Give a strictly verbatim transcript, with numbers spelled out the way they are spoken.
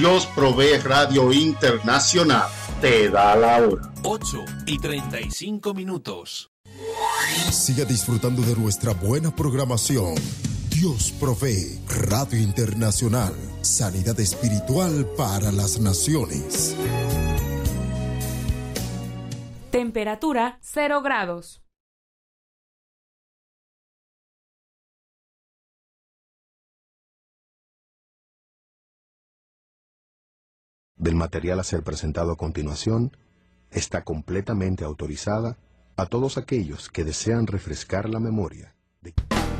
Dios Provee Radio Internacional te da la hora. ocho y treinta y cinco minutos. Siga disfrutando de nuestra buena programación. Dios Provee Radio Internacional. Sanidad espiritual para las naciones. Temperatura cero grados. Del material a ser presentado a continuación está completamente autorizada a todos aquellos que desean refrescar la memoria de...